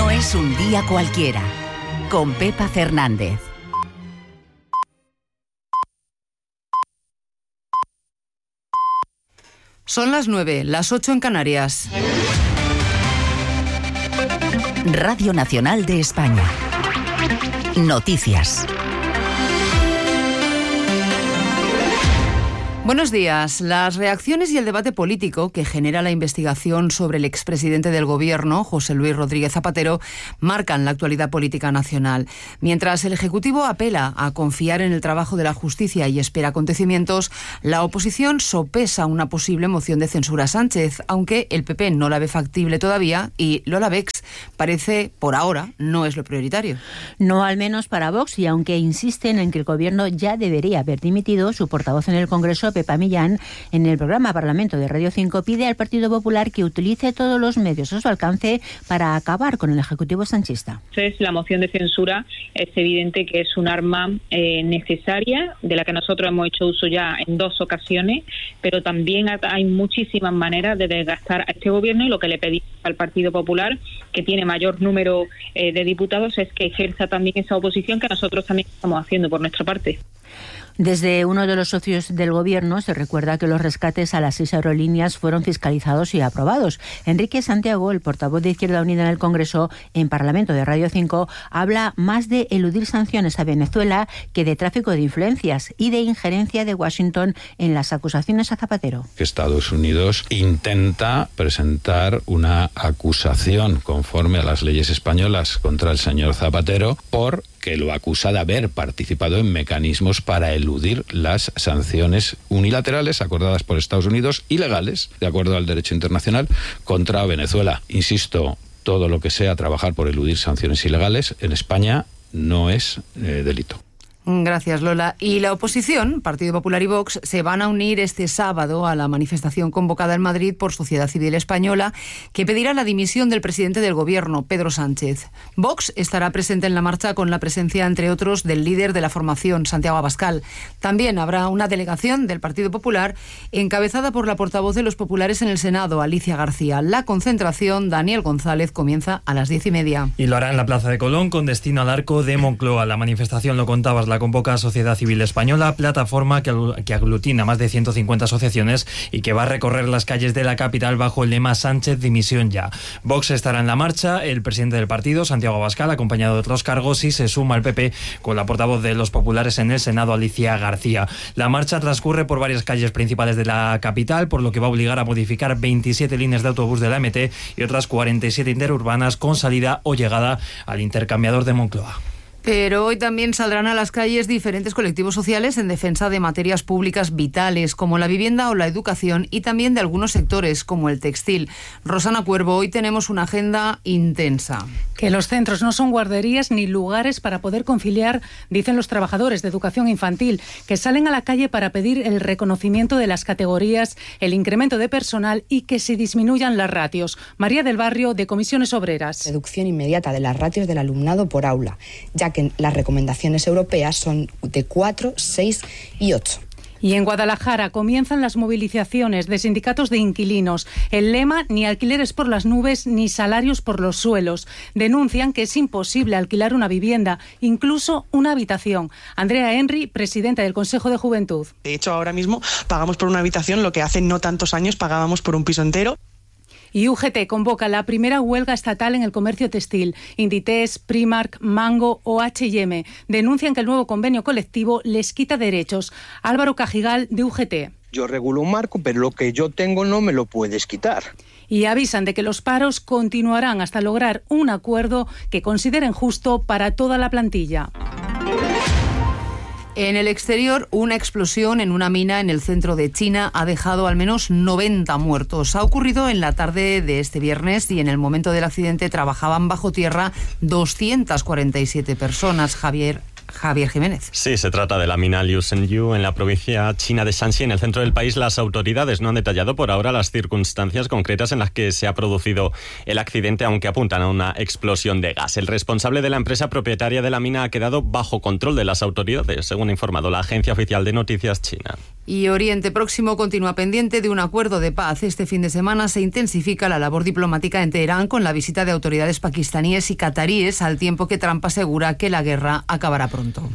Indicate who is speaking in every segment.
Speaker 1: No es un día cualquiera. Con Pepa Fernández.
Speaker 2: Son las 9, las 8 en Canarias.
Speaker 1: Radio Nacional de España. Noticias.
Speaker 2: Buenos días. Las reacciones y el debate político que genera la investigación sobre el expresidente del Gobierno, José Luis Rodríguez Zapatero, marcan la actualidad política nacional. Mientras el Ejecutivo apela a confiar en el trabajo de la justicia y espera acontecimientos, la oposición sopesa una posible moción de censura a Sánchez, aunque el PP no la ve factible todavía y Lola Bex parece, por ahora, no es lo prioritario.
Speaker 3: No, al menos para Vox, y aunque insisten en que el Gobierno ya debería haber dimitido, su portavoz en el Congreso, Pepa Millán, en el programa Parlamento de Radio 5, pide al Partido Popular que utilice todos los medios a su alcance para acabar con el Ejecutivo sanchista.
Speaker 4: Entonces, la moción de censura es evidente que es un arma necesaria, de la que nosotros hemos hecho uso ya en 2 ocasiones, pero también hay muchísimas maneras de desgastar a este Gobierno, y lo que le pedimos al Partido Popular, que tiene mayor número de diputados, es que ejerza también esa oposición que nosotros también estamos haciendo por nuestra parte.
Speaker 3: Desde uno de los socios del Gobierno se recuerda que los rescates a las 6 aerolíneas fueron fiscalizados y aprobados. Enrique Santiago, el portavoz de Izquierda Unida en el Congreso, en Parlamento de Radio 5, habla más de eludir sanciones a Venezuela que de tráfico de influencias y de injerencia de Washington en las acusaciones a Zapatero.
Speaker 5: Estados Unidos intenta presentar una acusación conforme a las leyes españolas contra el señor Zapatero por que lo acusa de haber participado en mecanismos para eludir las sanciones unilaterales acordadas por Estados Unidos, ilegales, de acuerdo al derecho internacional, contra Venezuela. Insisto, todo lo que sea trabajar por eludir sanciones ilegales en España no es delito.
Speaker 2: Gracias, Lola. Y la oposición, Partido Popular y Vox, se van a unir este sábado a la manifestación convocada en Madrid por Sociedad Civil Española, que pedirá la dimisión del presidente del Gobierno, Pedro Sánchez. Vox estará presente en la marcha con la presencia, entre otros, del líder de la formación, Santiago Abascal. También habrá una delegación del Partido Popular encabezada por la portavoz de los populares en el Senado, Alicia García. La concentración, Daniel González, comienza a las 10:30.
Speaker 6: Y lo hará en la Plaza de Colón con destino al Arco de Moncloa. La manifestación, lo contabas, la convoca Sociedad Civil Española, plataforma que aglutina más de 150 asociaciones y que va a recorrer las calles de la capital bajo el lema Sánchez dimisión ya. Vox estará en la marcha, el presidente del partido, Santiago Abascal, acompañado de otros cargos, y se suma al PP con la portavoz de los populares en el Senado, Alicia García. La marcha transcurre por varias calles principales de la capital, por lo que va a obligar a modificar 27 líneas de autobús de la MT y otras 47 interurbanas con salida o llegada al intercambiador de Moncloa.
Speaker 2: Pero hoy también saldrán a las calles diferentes colectivos sociales en defensa de materias públicas vitales como la vivienda o la educación, y también de algunos sectores como el textil. Rosana Cuervo, hoy tenemos una agenda intensa.
Speaker 7: Que los centros no son guarderías ni lugares para poder conciliar, dicen los trabajadores de educación infantil, que salen a la calle para pedir el reconocimiento de las categorías, el incremento de personal y que se disminuyan las ratios. María del Barrio, de Comisiones Obreras.
Speaker 8: Reducción inmediata de las ratios del alumnado por aula, ya que las recomendaciones europeas son de 4, 6 y 8.
Speaker 7: Y en Guadalajara comienzan las movilizaciones de sindicatos de inquilinos. El lema: ni alquileres por las nubes ni salarios por los suelos. Denuncian que es imposible alquilar una vivienda, incluso una habitación. Andrea Henry, presidenta del Consejo de Juventud.
Speaker 9: De hecho, ahora mismo pagamos por una habitación lo que hace no tantos años pagábamos por un piso entero.
Speaker 7: Y UGT convoca la primera huelga estatal en el comercio textil. Inditex, Primark, Mango o H&M denuncian que el nuevo convenio colectivo les quita derechos. Álvaro Cajigal, de UGT.
Speaker 10: Yo regulo un marco, pero lo que yo tengo no me lo puedes quitar.
Speaker 7: Y avisan de que los paros continuarán hasta lograr un acuerdo que consideren justo para toda la plantilla.
Speaker 2: En el exterior, una explosión en una mina en el centro de China ha dejado al menos 90 muertos. Ha ocurrido en la tarde de este viernes y en el momento del accidente trabajaban bajo tierra 247 personas. Javier Jiménez.
Speaker 11: Sí, se trata de la mina Liu Shengyu en la provincia china de Shanxi, en el centro del país. Las autoridades no han detallado por ahora las circunstancias concretas en las que se ha producido el accidente, aunque apuntan a una explosión de gas. El responsable de la empresa propietaria de la mina ha quedado bajo control de las autoridades, según ha informado la agencia oficial de noticias china.
Speaker 2: Y Oriente Próximo continúa pendiente de un acuerdo de paz. Este fin de semana se intensifica la labor diplomática en Teherán con la visita de autoridades pakistaníes y cataríes, al tiempo que Trump asegura que la guerra acabará pronto.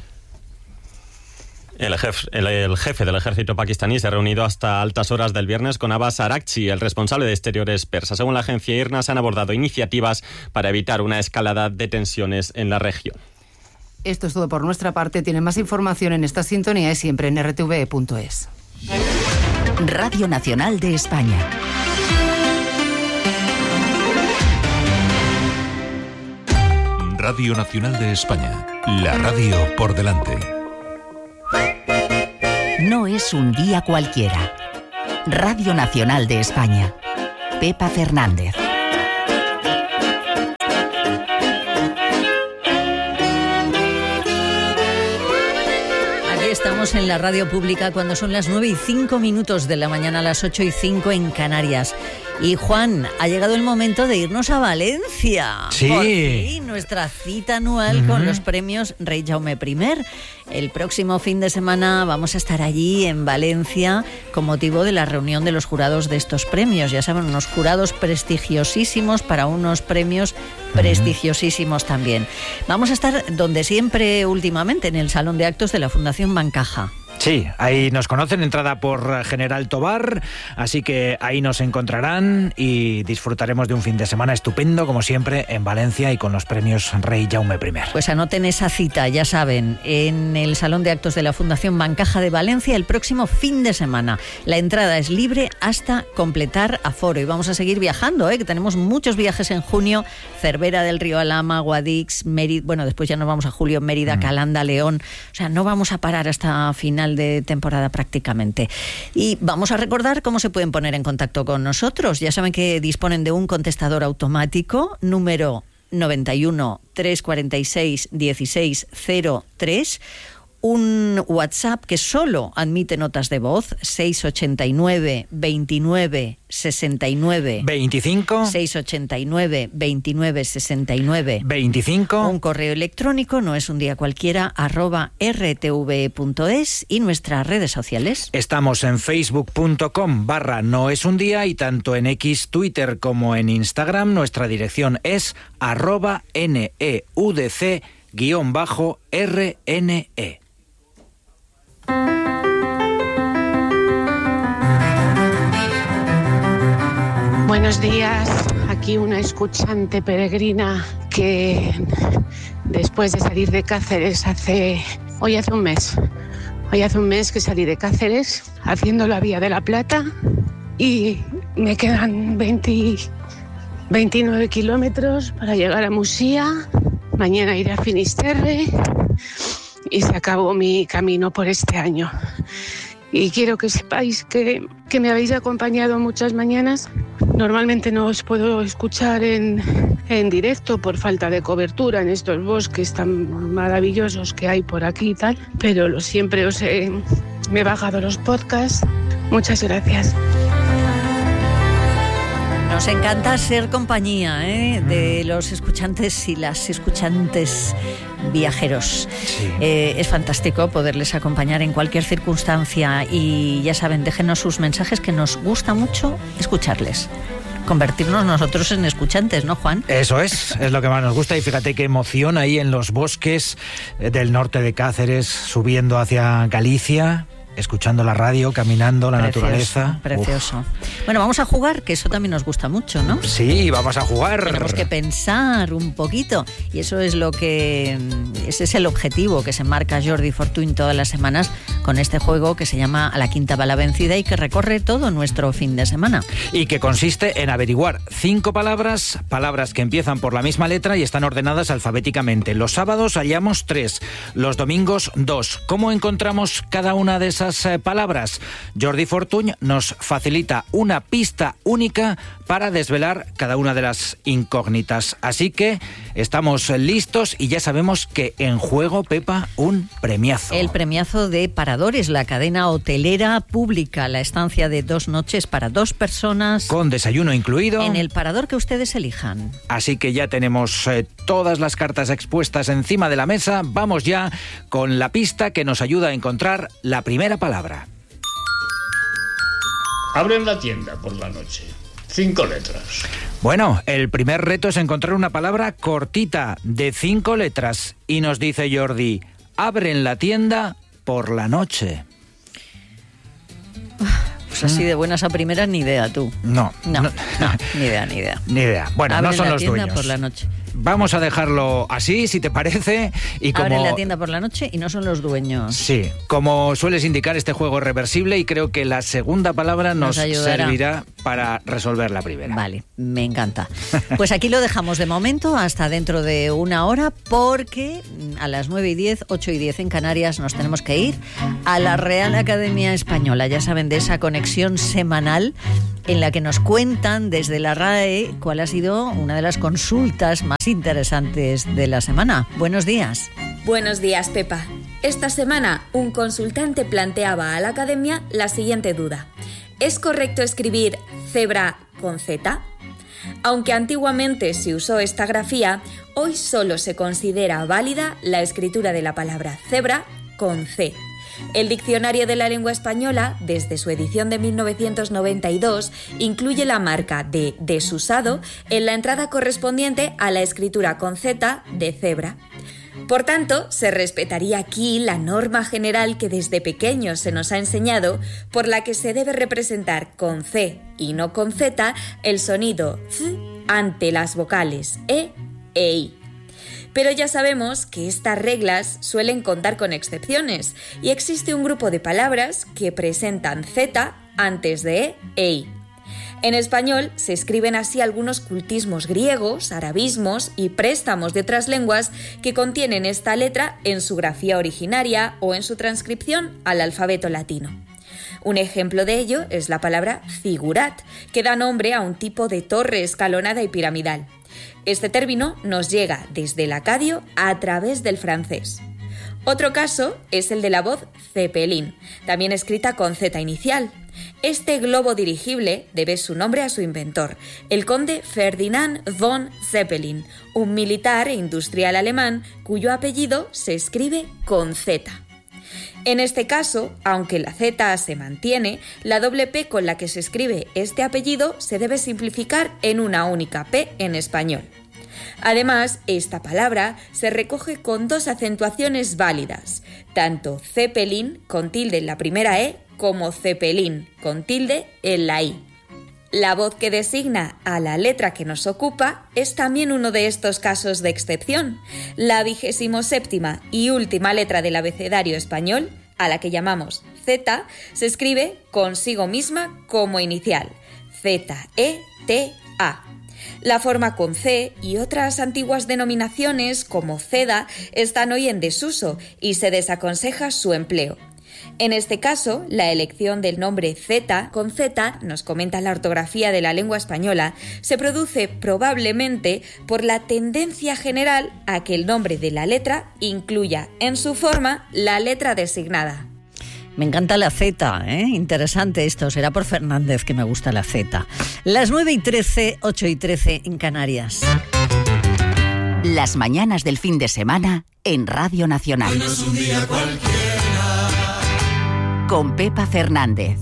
Speaker 11: El jefe del ejército pakistaní se ha reunido hasta altas horas del viernes con Abbas Araghchi, el responsable de exteriores persa. Según la agencia IRNA, se han abordado iniciativas para evitar una escalada de tensiones en la región.
Speaker 2: Esto es todo por nuestra parte. Tienen más información en esta sintonía y siempre en rtve.es.
Speaker 1: Radio Nacional de España.
Speaker 12: Radio Nacional de España. La radio por delante.
Speaker 1: No es un día cualquiera. Radio Nacional de España. Pepa Fernández.
Speaker 13: Estamos en la radio pública cuando son las 9:05 de la mañana, las 8:05 en Canarias. Y Juan, ha llegado el momento de irnos a Valencia.
Speaker 14: Sí.
Speaker 13: Por fin, nuestra cita anual con los premios Rey Jaume I. El próximo fin de semana vamos a estar allí en Valencia con motivo de la reunión de los jurados de estos premios. Ya saben, unos jurados prestigiosísimos para unos premios prestigiosísimos también. Vamos a estar donde siempre últimamente, en el Salón de Actos de la Fundación Bancaja.
Speaker 14: Sí, ahí nos conocen, entrada por General Tobar, así que ahí nos encontrarán y disfrutaremos de un fin de semana estupendo, como siempre, en Valencia y con los premios Rey Jaume I.
Speaker 13: Pues anoten esa cita, ya saben, en el Salón de Actos de la Fundación Bancaja de Valencia el próximo fin de semana. La entrada es libre hasta completar aforo y vamos a seguir viajando, que tenemos muchos viajes en junio, Cervera del Río Alhama, Guadix, Mérida, bueno, después ya nos vamos a julio, Mérida, Calanda, León, o sea, no vamos a parar hasta final de temporada prácticamente. Y vamos a recordar cómo se pueden poner en contacto con nosotros. Ya saben que disponen de un contestador automático, número 91 346 1603, un WhatsApp que solo admite notas de voz, 689 29 69
Speaker 14: 25
Speaker 13: 689 29 69
Speaker 14: 25,
Speaker 13: un correo electrónico, no es un día cualquiera, @rtve.es, y nuestras redes sociales.
Speaker 14: Estamos en facebook.com/noesundía y tanto en X, Twitter como en Instagram nuestra dirección es @neudc_rne.
Speaker 15: Buenos días, aquí una escuchante peregrina que después de salir de Cáceres hoy hace un mes que salí de Cáceres haciendo la Vía de la Plata y me quedan 29 kilómetros para llegar a Musía. Mañana iré a Finisterre y se acabó mi camino por este año. Y quiero que sepáis que me habéis acompañado muchas mañanas. Normalmente no os puedo escuchar en directo por falta de cobertura en estos bosques tan maravillosos que hay por aquí y tal, pero siempre me he bajado los podcasts. Muchas gracias.
Speaker 13: Nos encanta ser compañía de los escuchantes y las escuchantes viajeros.
Speaker 14: Sí.
Speaker 13: Es fantástico poderles acompañar en cualquier circunstancia y ya saben, déjenos sus mensajes, que nos gusta mucho escucharles. Convertirnos nosotros en escuchantes, ¿no, Juan?
Speaker 14: Eso es lo que más nos gusta. Y fíjate qué emoción ahí en los bosques del norte de Cáceres, subiendo hacia Galicia, escuchando la radio, caminando, la naturaleza.
Speaker 13: Precioso.
Speaker 14: Uf.
Speaker 13: Bueno, vamos a jugar, que eso también nos gusta mucho, ¿no?
Speaker 14: Sí, vamos a jugar.
Speaker 13: Tenemos que pensar un poquito y eso es ese es el objetivo que se marca Jordi Fortuny todas las semanas con este juego que se llama A la quinta va la vencida y que recorre todo nuestro fin de semana.
Speaker 14: Y que consiste en averiguar 5 palabras que empiezan por la misma letra y están ordenadas alfabéticamente. Los sábados hallamos 3, los domingos 2. ¿Cómo encontramos cada una de esas esas palabras. Jordi Fortuny nos facilita una pista única para desvelar cada una de las incógnitas. Así que estamos listos y ya sabemos que en juego, Pepa, un premiazo.
Speaker 13: El premiazo de Paradores, la cadena hotelera pública, la estancia de 2 noches para 2 personas.
Speaker 14: Con desayuno incluido.
Speaker 13: En el parador que ustedes elijan.
Speaker 14: Así que ya tenemos todas las cartas expuestas encima de la mesa. Vamos ya con la pista que nos ayuda a encontrar la primera palabra.
Speaker 16: Abren la tienda por la noche. 5 letras.
Speaker 14: Bueno, el primer reto es encontrar una palabra cortita de 5 letras. Y nos dice Jordi, abren la tienda por la noche.
Speaker 13: Pues así de buenas a primeras, ni idea tú.
Speaker 14: No,
Speaker 13: ni idea.
Speaker 14: Ni idea. Bueno,
Speaker 13: abren
Speaker 14: no son
Speaker 13: la
Speaker 14: los
Speaker 13: tienda
Speaker 14: dueños.
Speaker 13: Por la noche.
Speaker 14: Vamos a dejarlo así, si te parece. Y como...
Speaker 13: Abren la tienda por la noche y no son los dueños.
Speaker 14: Sí, como sueles indicar, este juego es reversible y creo que la segunda palabra nos servirá para resolver la primera.
Speaker 13: Vale, me encanta. Pues aquí lo dejamos de momento hasta dentro de 1 hora, porque a las 9:10, 8:10 en Canarias nos tenemos que ir a la Real Academia Española. Ya saben, de esa conexión semanal en la que nos cuentan desde la RAE cuál ha sido una de las consultas más interesantes de la semana. Buenos días.
Speaker 17: Buenos días, Pepa. Esta semana un consultante planteaba a la academia la siguiente duda. ¿Es correcto escribir cebra con Z? Aunque antiguamente se usó esta grafía, hoy solo se considera válida la escritura de la palabra cebra con C. El Diccionario de la Lengua Española, desde su edición de 1992, incluye la marca de desusado en la entrada correspondiente a la escritura con Z de cebra. Por tanto, se respetaría aquí la norma general que desde pequeños se nos ha enseñado, por la que se debe representar con C y no con Z el sonido Z ante las vocales E e I. Pero ya sabemos que estas reglas suelen contar con excepciones y existe un grupo de palabras que presentan Z antes de E e I. En español se escriben así algunos cultismos griegos, arabismos y préstamos de otras lenguas que contienen esta letra en su grafía originaria o en su transcripción al alfabeto latino. Un ejemplo de ello es la palabra zigurat, que da nombre a un tipo de torre escalonada y piramidal. Este término nos llega desde el acadio a través del francés. Otro caso es el de la voz Zeppelin, también escrita con Z inicial. Este globo dirigible debe su nombre a su inventor, el conde Ferdinand von Zeppelin, un militar e industrial alemán cuyo apellido se escribe con Z. En este caso, aunque la Z se mantiene, la doble P con la que se escribe este apellido se debe simplificar en una única P en español. Además, esta palabra se recoge con 2 acentuaciones válidas, tanto Zeppelin con tilde en la primera E como Zeppelin con tilde en la I. La voz que designa a la letra que nos ocupa es también uno de estos casos de excepción. La 27ª y última letra del abecedario español, a la que llamamos Z, se escribe consigo misma como inicial, Z-E-T-A. La forma con C y otras antiguas denominaciones como ceda están hoy en desuso y se desaconseja su empleo. En este caso, la elección del nombre Z con Z, nos comenta la ortografía de la lengua española, se produce probablemente por la tendencia general a que el nombre de la letra incluya en su forma la letra designada.
Speaker 13: Me encanta la Z, ¿eh? Interesante esto. Será por Fernández que me gusta la Z. Las 9:13, 8:13 en Canarias.
Speaker 1: Las mañanas del fin de semana en Radio Nacional.
Speaker 18: No es un día cualquiera.
Speaker 1: Con Pepa Fernández.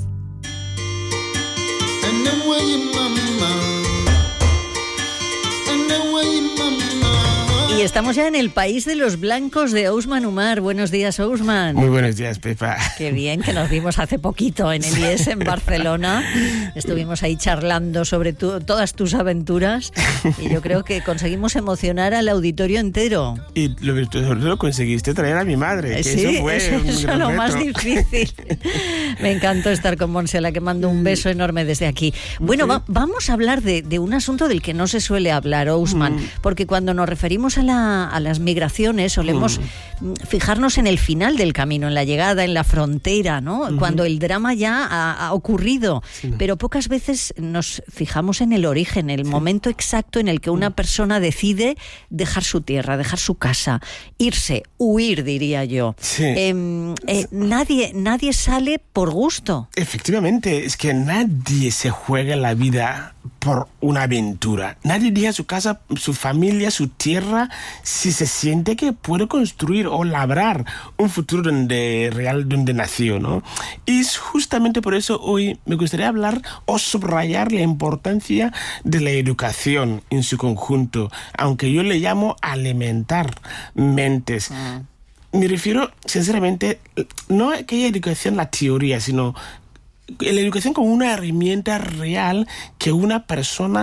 Speaker 13: Y estamos ya en el país de los blancos de Ousmane Umar. Buenos días, Ousmane.
Speaker 19: Muy buenos días, Pepa.
Speaker 13: Qué bien, que nos vimos hace poquito en el IES en Barcelona. Estuvimos ahí charlando sobre todas tus aventuras y yo creo que conseguimos emocionar al auditorio entero.
Speaker 19: Y lo conseguiste traer a mi madre. Que
Speaker 13: sí,
Speaker 19: eso fue
Speaker 13: eso es lo más difícil. Me encantó estar con Monse, a la que mando un beso enorme desde aquí. Bueno, vamos a hablar de un asunto del que no se suele hablar, Ousmane, porque cuando nos referimos a a las migraciones solemos fijarnos en el final del camino, en la llegada, en la frontera, ¿no? Cuando el drama ya ha ocurrido. Sí. Pero pocas veces nos fijamos en el origen, el momento exacto en el que una persona decide dejar su tierra, dejar su casa, irse, huir, diría yo. Sí. Nadie sale por gusto.
Speaker 19: Efectivamente, es que nadie se juega la vida por una aventura. Nadie deja su casa, su familia, su tierra, si se siente que puede construir o labrar un futuro donde nació, ¿no? Y es justamente por eso hoy me gustaría hablar o subrayar la importancia de la educación en su conjunto, aunque yo le llamo alimentar mentes. Me refiero, sinceramente, no a aquella educación, la teoría, sino la educación como una herramienta real que una persona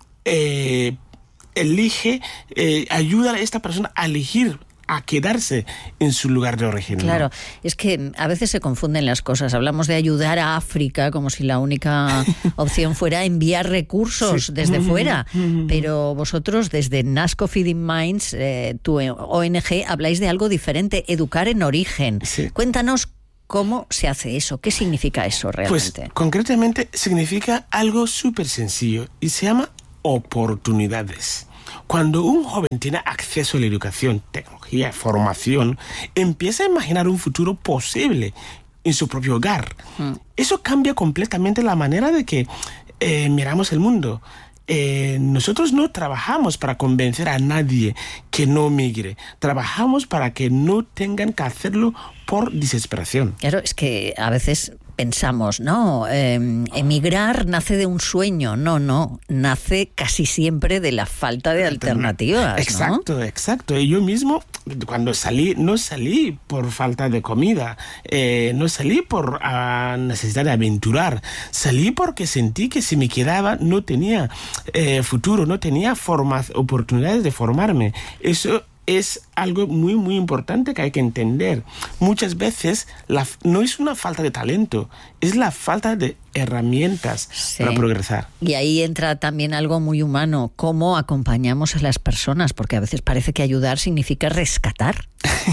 Speaker 19: elige, ayuda a esta persona a elegir, a quedarse en su lugar de origen.
Speaker 13: Claro, es que a veces se confunden las cosas. Hablamos de ayudar a África como si la única opción fuera enviar recursos desde fuera, pero vosotros desde NASCO Feeding Minds, tu ONG, habláis de algo diferente, educar en origen. Sí. Cuéntanos ¿cómo se hace eso? ¿Qué significa eso realmente?
Speaker 19: Pues concretamente significa algo súper sencillo y se llama oportunidades. Cuando un joven tiene acceso a la educación, tecnología, formación, empieza a imaginar un futuro posible en su propio hogar. Eso cambia completamente la manera de que miramos el mundo. Nosotros no trabajamos para convencer a nadie que no migre. Trabajamos para que no tengan que hacerlo por desesperación.
Speaker 13: Claro, es que a veces pensamos, no, emigrar nace de un sueño. No, nace casi siempre de la falta de alternativas,
Speaker 19: Exacto, ¿no? Exacto. Y yo mismo, cuando salí, no salí por falta de comida, no salí por necesidad de aventurar, salí porque sentí que si me quedaba no tenía futuro, no tenía oportunidades de formarme. Eso es algo muy, muy importante que hay que entender. Muchas veces no es una falta de talento, es la falta de herramientas para progresar.
Speaker 13: Y ahí entra también algo muy humano, cómo acompañamos a las personas, porque a veces parece que ayudar significa rescatar.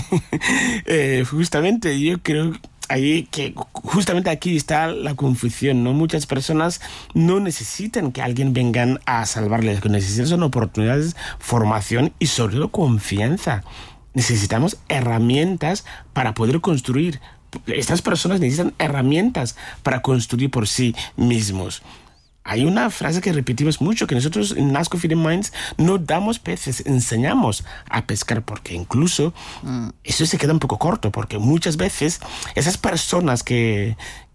Speaker 19: Justamente, yo creo que justamente aquí está la confusión, ¿no? Muchas personas no necesitan que alguien venga a salvarles, lo que necesitan son oportunidades, formación y sobre todo confianza. Necesitamos herramientas para poder construir. Estas personas necesitan herramientas para construir por sí mismos. Hay una frase que repetimos mucho, que nosotros en NASCO Feeding Minds no damos peces, enseñamos a pescar, porque incluso eso se queda un poco corto, porque muchas veces esas personas que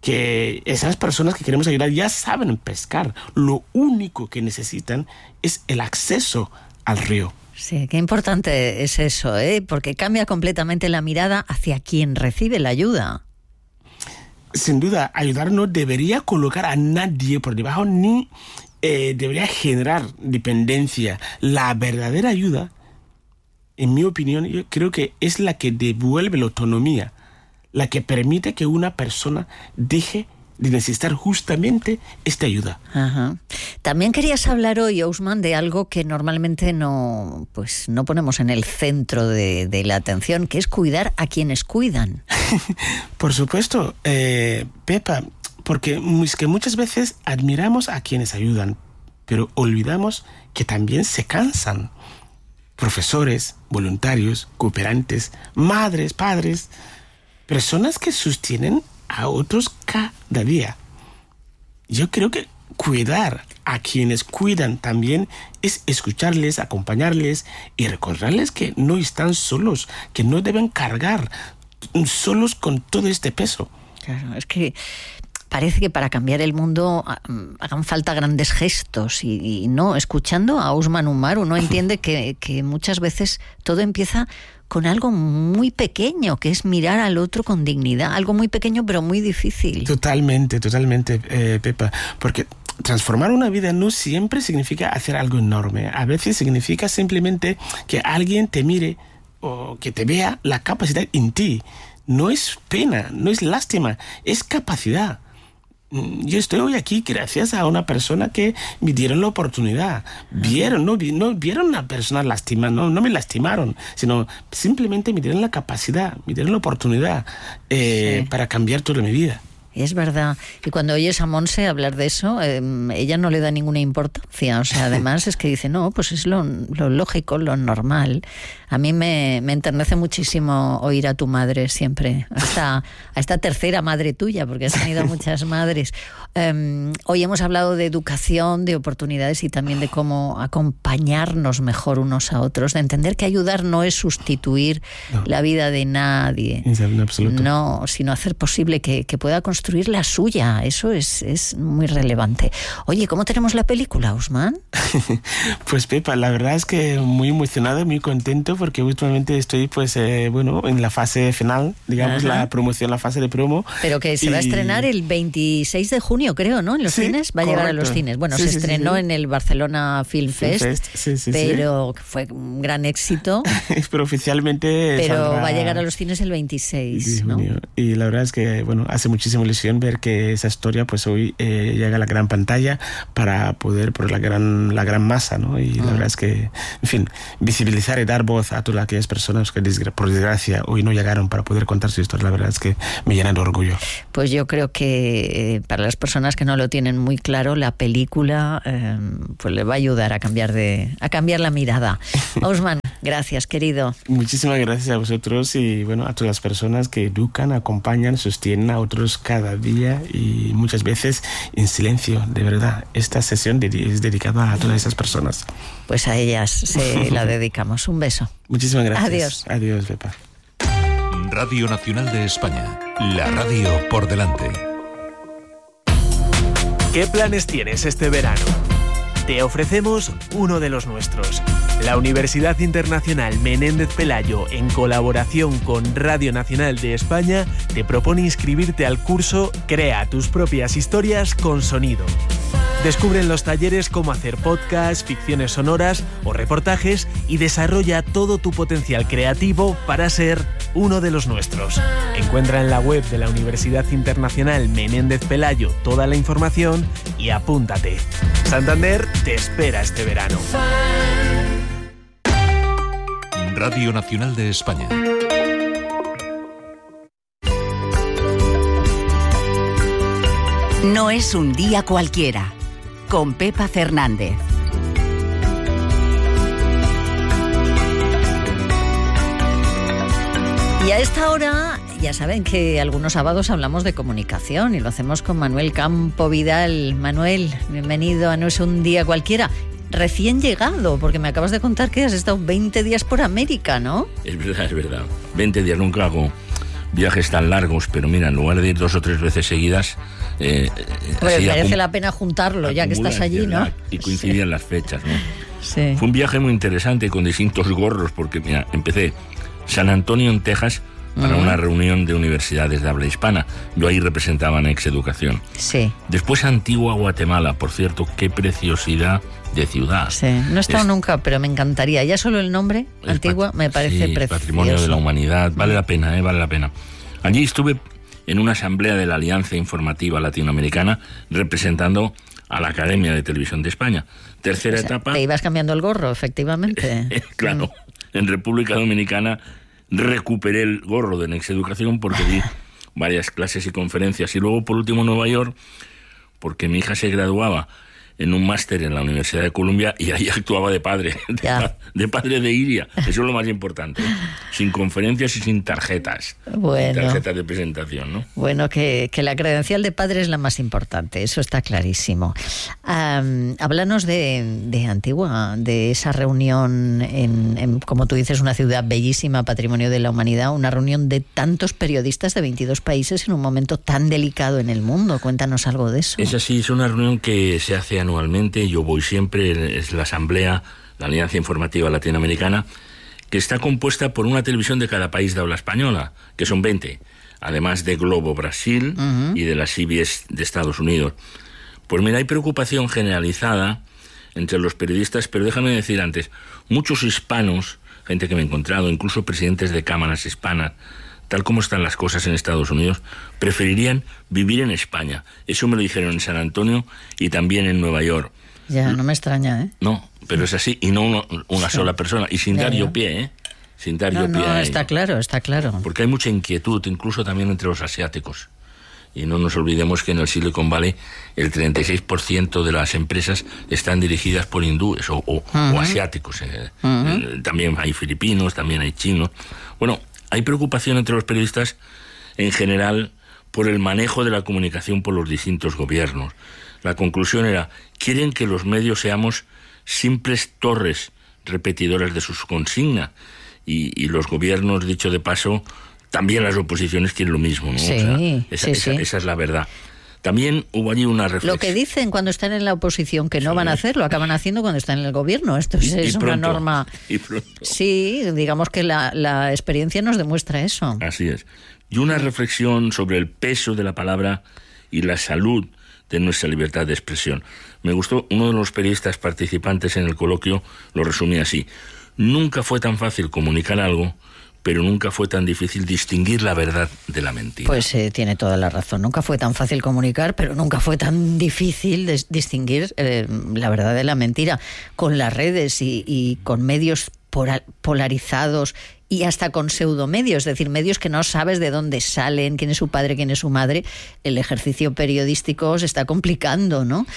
Speaker 19: queremos ayudar ya saben pescar. Lo único que necesitan es el acceso al río.
Speaker 13: Sí, qué importante es eso, porque cambia completamente la mirada hacia quien recibe la ayuda.
Speaker 19: Sin duda, ayudar no debería colocar a nadie por debajo ni debería generar dependencia. La verdadera ayuda, en mi opinión, yo creo que es la que devuelve la autonomía, la que permite que una persona deje de necesitar justamente esta ayuda.
Speaker 13: Ajá. También querías hablar hoy, Ousmane, de algo que normalmente no ponemos en el centro de la atención, que es cuidar a quienes cuidan.
Speaker 19: Por supuesto, Pepa, porque es que muchas veces admiramos a quienes ayudan, pero olvidamos que también se cansan. Profesores, voluntarios, cooperantes, madres, padres, personas que sostienen a otros cada día. Yo creo que cuidar a quienes cuidan también es escucharles, acompañarles y recordarles que no están solos, que no deben cargar solos con todo este peso.
Speaker 13: Claro, es que parece que para cambiar el mundo hagan falta grandes gestos y no, escuchando a Ousmane Umar uno entiende que muchas veces todo empieza con algo muy pequeño, que es mirar al otro con dignidad, algo muy pequeño pero muy difícil.
Speaker 19: Totalmente, Pepa, porque transformar una vida no siempre significa hacer algo enorme, a veces significa simplemente que alguien te mire o que te vea la capacidad en ti. No es pena, no es lástima, es capacidad. yo estoy hoy aquí gracias a una persona que me dieron la oportunidad. No vieron a una persona lastimada, no me lastimaron, sino simplemente me dieron la capacidad, me dieron la oportunidad para cambiar toda mi vida.
Speaker 13: Es verdad. Y cuando oyes a Monse hablar de eso, ella no le da ninguna importancia. O sea, además es que dice, no, pues es lo lógico, lo normal. A mí me enternece muchísimo oír a tu madre siempre, a esta tercera madre tuya, porque has tenido muchas madres. Hoy hemos hablado de educación, de oportunidades y también de cómo acompañarnos mejor unos a otros, de entender que ayudar no es sustituir la vida de nadie.
Speaker 19: En absoluto.
Speaker 13: No, sino hacer posible que pueda construir la suya. Eso es muy relevante. Oye, ¿cómo tenemos la película, Usman?
Speaker 19: Pues Pepa, la verdad es que muy emocionado, muy contento, porque últimamente estoy en la fase final, digamos, la promoción, la fase de promo.
Speaker 13: Pero que se va a estrenar el 26 de junio, creo, ¿no? En los cines, va a llegar a los cines. Bueno, se estrenó en el Barcelona Film Fest, pero fue un gran éxito.
Speaker 19: Pero oficialmente
Speaker 13: Pero va a llegar a los cines el 26, ¿no?
Speaker 19: Y la verdad es que, hace muchísima ilusión ver que esa historia, pues hoy llega a la gran pantalla para poder, por la gran masa, ¿no? Y la verdad es que, en fin, visibilizar y dar voz a todas aquellas personas que por desgracia hoy no llegaron para poder contar su historia, la verdad es que me llena de orgullo.
Speaker 13: Pues yo creo que para las personas que no lo tienen muy claro, la película pues le va a ayudar a cambiar la mirada. Usman, gracias, querido.
Speaker 19: Muchísimas gracias a vosotros y a todas las personas que educan, acompañan, sostienen a otros cada día y muchas veces en silencio. De verdad, esta sesión es dedicada a todas esas personas.
Speaker 13: Pues a ellas se la dedicamos. Un beso.
Speaker 19: Muchísimas gracias.
Speaker 13: Adiós.
Speaker 19: Adiós, Pepa.
Speaker 12: Radio Nacional de España. La radio por delante.
Speaker 18: ¿Qué planes tienes este verano? Te ofrecemos uno de los nuestros. La Universidad Internacional Menéndez Pelayo, en colaboración con Radio Nacional de España, te propone inscribirte al curso Crea tus propias historias con sonido. Descubre en los talleres cómo hacer podcasts, ficciones sonoras o reportajes y desarrolla todo tu potencial creativo para ser uno de los nuestros. Encuentra en la web de la Universidad Internacional Menéndez Pelayo toda la información y apúntate. Santander te espera este verano.
Speaker 12: Radio Nacional de España.
Speaker 1: No es un día cualquiera. Con Pepa Fernández.
Speaker 13: Y a esta hora, ya saben que algunos sábados hablamos de comunicación y lo hacemos con Manuel Campo Vidal. Manuel, bienvenido a No es un día cualquiera. Recién llegado, porque me acabas de contar que has estado 20 días por América, ¿no?
Speaker 20: Es verdad. 20 días, nunca hago viajes tan largos, pero mira, en lugar de ir 2 o 3 veces seguidas...
Speaker 13: Pues merece la pena juntarlo, ya que estás allí, ¿no?
Speaker 20: Y coincidían las fechas, ¿no?
Speaker 13: Sí.
Speaker 20: Fue un viaje muy interesante con distintos gorros, porque mira, empecé San Antonio, en Texas, para una reunión de universidades de habla hispana. Yo ahí representaba Nex Educación.
Speaker 13: Sí.
Speaker 20: Después Antigua, Guatemala. Por cierto, qué preciosidad de ciudad.
Speaker 13: Sí, no he estado nunca, pero me encantaría. Ya solo el nombre, Antigua, me parece precioso.
Speaker 20: Patrimonio de la humanidad. Vale la pena, vale la pena. Allí estuve en una asamblea de la Alianza Informativa Latinoamericana representando a la Academia de Televisión de España. Tercera etapa...
Speaker 13: Te ibas cambiando el gorro, efectivamente.
Speaker 20: Claro. En República Dominicana recuperé el gorro de Nex Educación porque di varias clases y conferencias. Y luego, por último, Nueva York, porque mi hija se graduaba en un máster en la Universidad de Columbia y ahí actuaba de padre, de padre de Iria. Eso es lo más importante. Sin conferencias y sin tarjetas.
Speaker 13: Bueno.
Speaker 20: Tarjetas de presentación, ¿no?
Speaker 13: Bueno, que la credencial de padre es la más importante, eso está clarísimo. Háblanos de Antigua, de esa reunión en, como tú dices, una ciudad bellísima, patrimonio de la humanidad, una reunión de tantos periodistas de 22 países en un momento tan delicado en el mundo. Cuéntanos algo de eso.
Speaker 20: Es así, es una reunión que se hace anualmente, yo voy siempre, es la Asamblea, la Alianza Informativa Latinoamericana, que está compuesta por una televisión de cada país de habla española, que son 20, además de Globo Brasil y de la CBS de Estados Unidos. Pues mira, hay preocupación generalizada entre los periodistas, pero déjame decir antes, muchos hispanos, gente que me he encontrado, incluso presidentes de cámaras hispanas tal como están las cosas en Estados Unidos, preferirían vivir en España. Eso me lo dijeron en San Antonio y también en Nueva York.
Speaker 13: Ya, no me extraña, ¿eh?
Speaker 20: No, pero es así, y no una sola persona, y sin dar yo pie, ¿eh? Sin dar yo pie a ello.
Speaker 13: Está claro.
Speaker 20: Porque hay mucha inquietud, incluso también entre los asiáticos. Y no nos olvidemos que en el Silicon Valley el 36% de las empresas están dirigidas por hindúes o asiáticos. También hay filipinos, también hay chinos. Bueno, hay preocupación entre los periodistas en general por el manejo de la comunicación por los distintos gobiernos. La conclusión era, quieren que los medios seamos simples torres repetidoras de sus consignas. Y los gobiernos, dicho de paso, también las oposiciones quieren lo mismo, ¿no?
Speaker 13: Sí,
Speaker 20: esa es la verdad. También hubo allí una reflexión.
Speaker 13: Lo que dicen cuando están en la oposición que no van a hacer, lo acaban haciendo cuando están en el gobierno. Esto es una norma.
Speaker 20: Y pronto.
Speaker 13: Sí, digamos que la experiencia nos demuestra eso.
Speaker 20: Así es. Y una reflexión sobre el peso de la palabra y la salud de nuestra libertad de expresión. Me gustó, uno de los periodistas participantes en el coloquio lo resumía así: nunca fue tan fácil comunicar algo, pero nunca fue tan difícil distinguir la verdad de la mentira.
Speaker 13: Pues tiene toda la razón. Nunca fue tan fácil comunicar, pero nunca fue tan difícil distinguir la verdad de la mentira. Con las redes y con medios polarizados y hasta con pseudomedios, es decir, medios que no sabes de dónde salen, quién es su padre, quién es su madre, el ejercicio periodístico se está complicando, ¿no?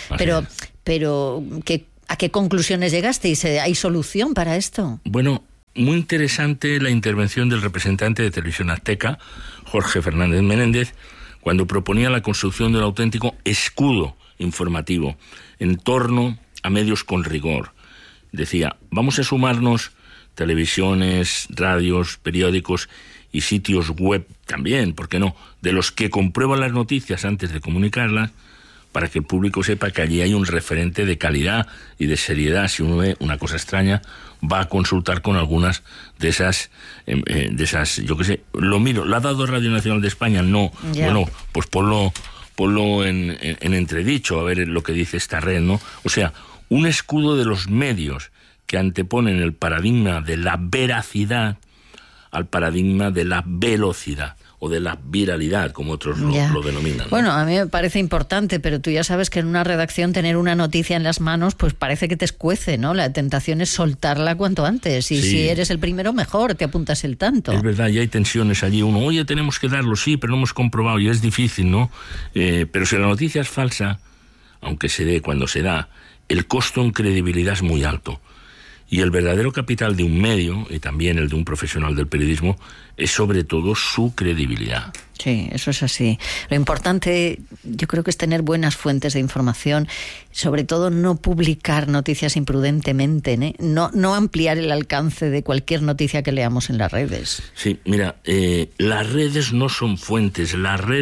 Speaker 13: Pero ¿a qué conclusiones llegasteis? ¿Hay solución para esto?
Speaker 20: Bueno, muy interesante la intervención del representante de Televisión Azteca, Jorge Fernández Menéndez, cuando proponía la construcción de un auténtico escudo informativo en torno a medios con rigor. Decía, vamos a sumarnos televisiones, radios, periódicos y sitios web también, ¿por qué no?, de los que comprueban las noticias antes de comunicarlas, para que el público sepa que allí hay un referente de calidad y de seriedad. Si uno ve una cosa extraña, va a consultar con algunas de esas, yo qué sé, lo miro. ¿La ha dado Radio Nacional de España? No. Yeah. Bueno, pues ponlo en entredicho, a ver lo que dice esta red, ¿no? O sea, un escudo de los medios que anteponen el paradigma de la veracidad al paradigma de la velocidad o de la viralidad, como otros lo denominan, ¿no?
Speaker 13: Bueno, a mí me parece importante, pero tú ya sabes que en una redacción tener una noticia en las manos, pues parece que te escuece, ¿no? La tentación es soltarla cuanto antes, y si eres el primero, mejor, te apuntas el tanto.
Speaker 20: Es verdad, y hay tensiones allí. Uno, oye, tenemos que darlo, sí, pero no hemos comprobado, y es difícil, ¿no? Pero si la noticia es falsa, aunque se dé cuando se da, el costo en credibilidad es muy alto. Y el verdadero capital de un medio, y también el de un profesional del periodismo, es sobre todo su credibilidad.
Speaker 13: Sí, eso es así. Lo importante, yo creo que es tener buenas fuentes de información, sobre todo no publicar noticias imprudentemente, ¿eh? No ampliar el alcance de cualquier noticia que leamos en las redes.
Speaker 20: Sí, mira, las redes no son fuentes,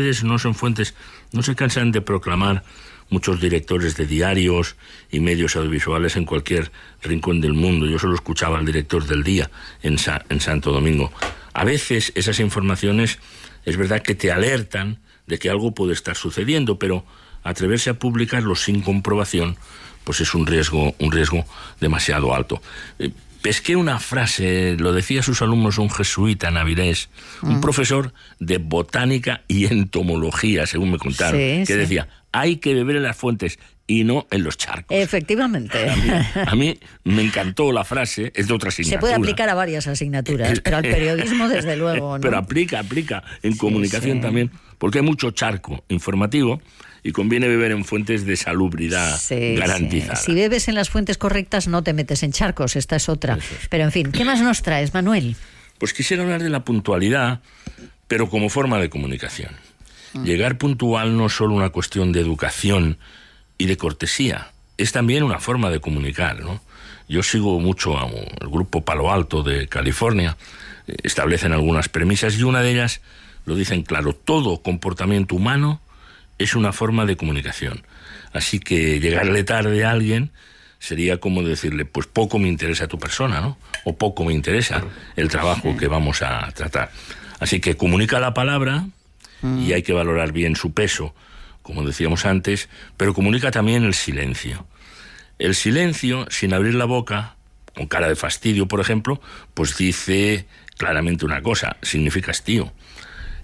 Speaker 20: no se cansan de proclamar muchos directores de diarios y medios audiovisuales en cualquier rincón del mundo. Yo solo escuchaba al director del Día en Santo Domingo. A veces esas informaciones es verdad que te alertan de que algo puede estar sucediendo, pero atreverse a publicarlo sin comprobación, pues es un riesgo demasiado alto. Pesqué una frase, lo decía a sus alumnos un jesuita navirés, un profesor de botánica y entomología, según me contaron, que decía, hay que beber en las fuentes y no en los charcos.
Speaker 13: Efectivamente.
Speaker 20: A mí me encantó la frase, es de otra asignatura.
Speaker 13: Se puede aplicar a varias asignaturas, pero al periodismo desde luego, ¿no?
Speaker 20: Pero aplica en comunicación también, porque hay mucho charco informativo y conviene beber en fuentes de salubridad garantizada.
Speaker 13: Si bebes en las fuentes correctas no te metes en charcos, esta es otra. Pero en fin, ¿qué más nos traes, Manuel?
Speaker 20: Pues quisiera hablar de la puntualidad, pero como forma de comunicación. Llegar puntual no es solo una cuestión de educación y de cortesía, es también una forma de comunicar, ¿no? Yo sigo mucho al grupo Palo Alto de California, establecen algunas premisas y una de ellas lo dicen claro: todo comportamiento humano es una forma de comunicación. Así que llegarle tarde a alguien sería como decirle, pues poco me interesa tu persona, ¿no? O poco me interesa el trabajo que vamos a tratar. Así que comunica la palabra y hay que valorar bien su peso, como decíamos antes, pero comunica también el silencio. El silencio, sin abrir la boca, con cara de fastidio, por ejemplo, pues dice claramente una cosa, significa hastío.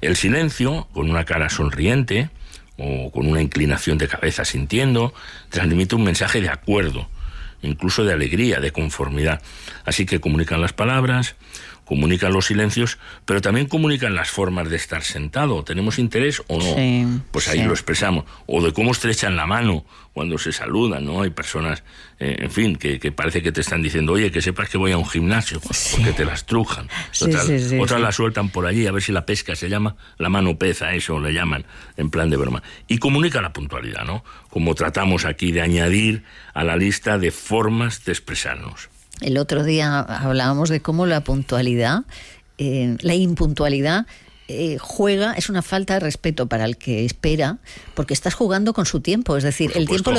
Speaker 20: El silencio, con una cara sonriente o con una inclinación de cabeza sintiendo, transmite un mensaje de acuerdo, incluso de alegría, de conformidad. Así que comunican las palabras, comunican los silencios, pero también comunican las formas de estar sentado. ¿Tenemos interés o no?
Speaker 13: Sí,
Speaker 20: pues ahí lo expresamos. O de cómo estrechan la mano cuando se saludan, ¿no? Hay personas, en fin, que parece que te están diciendo, oye, que sepas que voy a un gimnasio, porque te las trujan. Otras la sueltan por allí, a ver si la pesca se llama la mano pez, a eso le llaman, en plan de broma. Y comunica la puntualidad, ¿no? Como tratamos aquí de añadir a la lista de formas de expresarnos.
Speaker 13: El otro día hablábamos de cómo la puntualidad, la impuntualidad, es una falta de respeto para el que espera, porque estás jugando con su tiempo. Es decir, el tiempo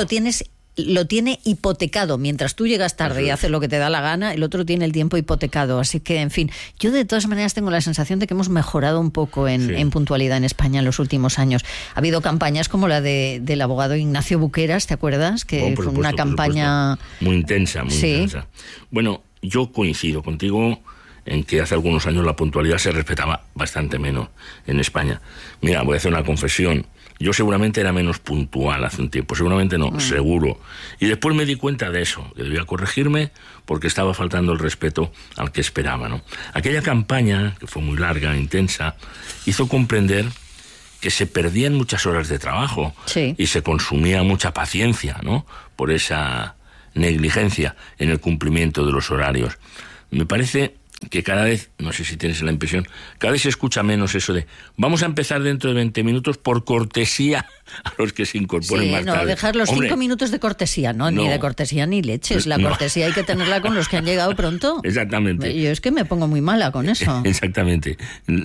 Speaker 13: lo tiene hipotecado. Mientras tú llegas tarde y haces lo que te da la gana, el otro tiene el tiempo hipotecado. Así que, en fin, yo de todas maneras tengo la sensación de que hemos mejorado un poco en puntualidad en España en los últimos años. Ha habido campañas como la del abogado Ignacio Buqueras, ¿te acuerdas? Que fue una campaña
Speaker 20: muy intensa, intensa. Bueno, yo coincido contigo en que hace algunos años la puntualidad se respetaba bastante menos en España. Mira, voy a hacer una confesión. Yo seguramente era menos puntual hace un tiempo, seguramente no, seguro. Y después me di cuenta de eso, que debía corregirme porque estaba faltando el respeto al que esperaba, ¿no? Aquella campaña, que fue muy larga, intensa, hizo comprender que se perdían muchas horas de trabajo y se consumía mucha paciencia, ¿no? Por esa negligencia en el cumplimiento de los horarios. Me parece que cada vez, no sé si tienes la impresión, cada vez se escucha menos eso de vamos a empezar dentro de 20 minutos por cortesía a los que se incorporen más tarde.
Speaker 13: Dejar los 5 minutos de cortesía, ni de cortesía ni leches. La cortesía hay que tenerla con los que han llegado pronto.
Speaker 20: Exactamente.
Speaker 13: Yo es que me pongo muy mala con eso.
Speaker 20: Exactamente.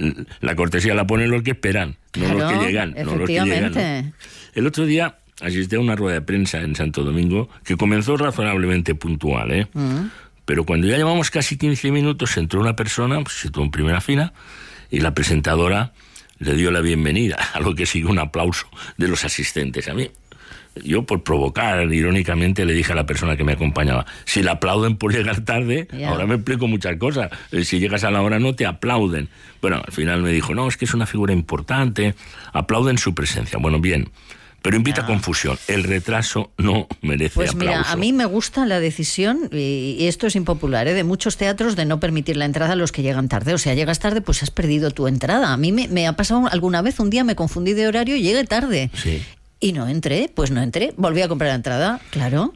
Speaker 20: La cortesía la ponen los que esperan, no los que llegan.
Speaker 13: Efectivamente.
Speaker 20: ¿No? El otro día asistí a una rueda de prensa en Santo Domingo que comenzó razonablemente puntual, pero cuando ya llevamos casi 15 minutos entró una persona, se situó en primera fila, y la presentadora le dio la bienvenida, a lo que siguió un aplauso de los asistentes. A mí, yo por provocar, irónicamente, le dije a la persona que me acompañaba, si le aplauden por llegar tarde, ahora me explico muchas cosas, si llegas a la hora no te aplauden. Bueno, al final me dijo, no, es que es una figura importante, aplauden su presencia. Bueno, bien. Pero invita a confusión. El retraso no merece aplauso.
Speaker 13: Pues mira, a mí me gusta la decisión, y esto es impopular, de muchos teatros, de no permitir la entrada a los que llegan tarde. O sea, llegas tarde, pues has perdido tu entrada. A mí me ha pasado alguna vez, un día me confundí de horario y llegué tarde.
Speaker 20: Sí.
Speaker 13: Y no entré, volví a comprar la entrada, claro.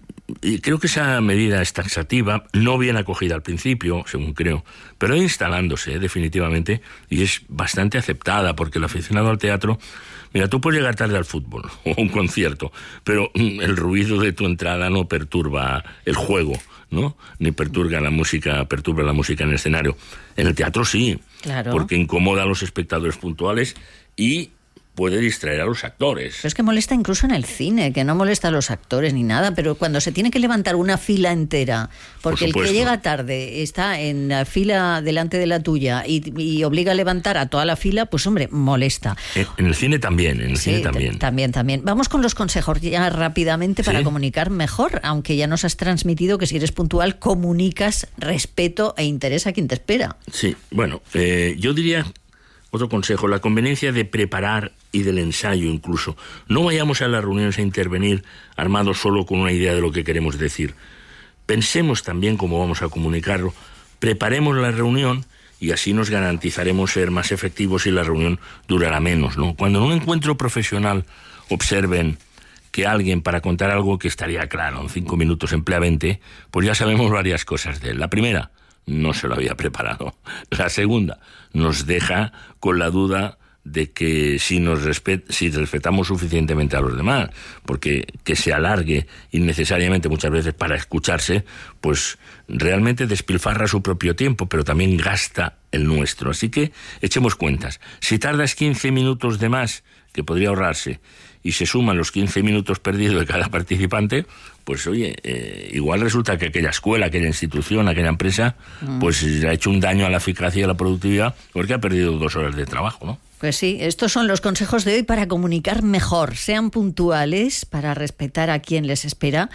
Speaker 20: Y creo que esa medida es taxativa, no bien acogida al principio, según creo, pero instalándose definitivamente, y es bastante aceptada, porque el aficionado al teatro... Mira, tú puedes llegar tarde al fútbol o a un concierto, pero el ruido de tu entrada no perturba el juego, ¿no? Ni perturba la música en el escenario. En el teatro sí,
Speaker 13: claro,
Speaker 20: porque incomoda a los espectadores puntuales y puede distraer a los actores.
Speaker 13: Pero es que molesta incluso en el cine, que no molesta a los actores ni nada, pero cuando se tiene que levantar una fila entera, porque el que llega tarde está en la fila delante de la tuya y obliga a levantar a toda la fila, pues hombre, molesta.
Speaker 20: En el cine también,
Speaker 13: También. Vamos con los consejos ya rápidamente para comunicar mejor, aunque ya nos has transmitido que si eres puntual comunicas respeto e interés a quien te espera.
Speaker 20: Sí, bueno, yo diría... Otro consejo, la conveniencia de preparar y del ensayo incluso. No vayamos a las reuniones a intervenir armados solo con una idea de lo que queremos decir. Pensemos también cómo vamos a comunicarlo, preparemos la reunión y así nos garantizaremos ser más efectivos y la reunión durará menos, ¿no? Cuando en un encuentro profesional observen que alguien para contar algo que estaría claro en 5 minutos emplea 20, pues ya sabemos varias cosas de él. La primera, no se lo había preparado. La segunda, nos deja con la duda de que si respetamos suficientemente a los demás, porque que se alargue innecesariamente muchas veces para escucharse, pues realmente despilfarra su propio tiempo, pero también gasta el nuestro. Así que echemos cuentas. Si tardas 15 minutos de más, que podría ahorrarse, y se suman los 15 minutos perdidos de cada participante, pues oye, igual resulta que aquella escuela, aquella institución, aquella empresa, pues ha hecho un daño a la eficacia y a la productividad porque ha perdido 2 horas de trabajo, ¿no?
Speaker 13: Pues sí, estos son los consejos de hoy para comunicar mejor. Sean puntuales para respetar a quien les espera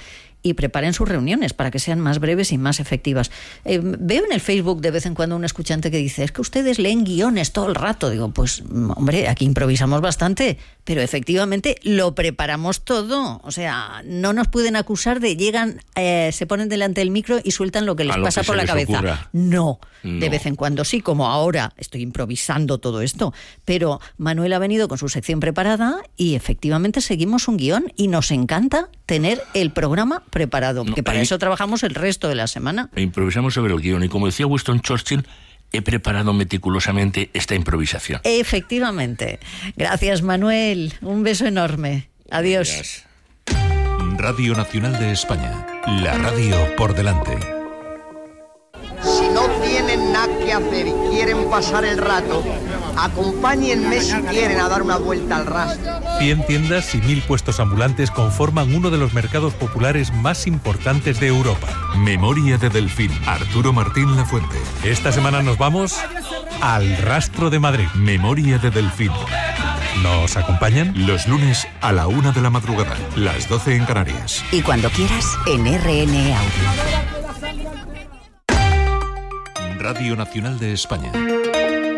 Speaker 13: y preparen sus reuniones para que sean más breves y más efectivas. Veo en el Facebook de vez en cuando un escuchante que dice, es que ustedes leen guiones todo el rato. Digo, pues hombre, aquí improvisamos bastante, pero efectivamente lo preparamos todo. O sea, no nos pueden acusar de llegan, se ponen delante del micro y sueltan lo que les pasa por la cabeza. No, de vez en cuando sí, como ahora estoy improvisando todo esto. Pero Manuel ha venido con su sección preparada y efectivamente seguimos un guión y nos encanta tener el programa preparado, porque para eso trabajamos el resto de la semana.
Speaker 20: Improvisamos sobre el guión y como decía Winston Churchill, he preparado meticulosamente esta improvisación.
Speaker 13: Efectivamente. Gracias, Manuel. Un beso enorme. Adiós.
Speaker 20: Gracias.
Speaker 12: Radio Nacional de España. La radio por delante.
Speaker 21: Si no tienen nada que hacer y quieren pasar el rato, acompáñenme si quieren a dar una vuelta al rastro.
Speaker 22: 100 tiendas y 1000 puestos ambulantes conforman uno de los mercados populares más importantes de Europa.
Speaker 12: Memoria de Delfín. Arturo Martín Lafuente.
Speaker 22: Esta semana nos vamos al Rastro de Madrid.
Speaker 12: Memoria de Delfín.
Speaker 22: ¿Nos acompañan?
Speaker 12: Los lunes a la 1 de la madrugada, las 12 en Canarias.
Speaker 1: Y cuando quieras, en RN Audio.
Speaker 12: Radio Nacional de España.